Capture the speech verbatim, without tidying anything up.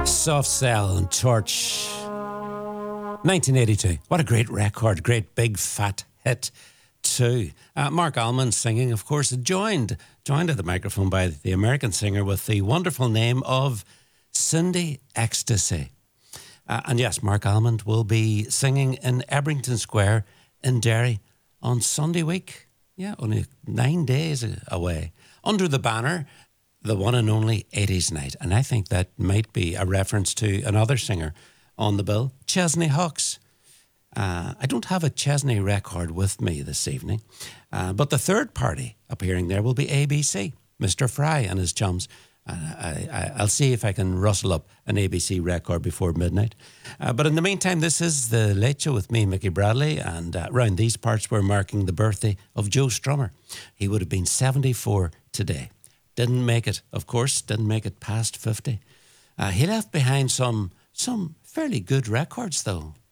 Soft Cell and Torch. nineteen eighty-two. What a great record. Great big fat hit too. Uh, Mark Almond singing, of course, joined, joined at the microphone by the American singer with the wonderful name of Cindy Ecstasy. Uh, and yes, Mark Almond will be singing in Ebrington Square in Derry on Sunday week. Yeah, only nine days away. Under the banner, the one and only eighties Night. And I think that might be a reference to another singer on the bill, Chesney Hawkes. Uh, I don't have a Chesney record with me this evening, uh, but the third party appearing there will be A B C, Mister Fry and his chums. Uh, I, I, I'll see if I can rustle up an A B C record before midnight. Uh, but in the meantime, this is The Late Show with me, Mickey Bradley, and uh, around these parts we're marking the birthday of Joe Strummer. He would have been seventy-four today. Didn't make it, of course, didn't make it past fifty. Uh, he left behind some some fairly good records, though.